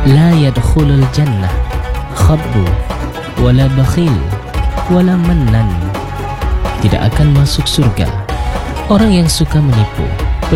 La yadkhulul jannah khabbu wala bakhil wala mannan. Tidak akan masuk surga orang yang suka menipu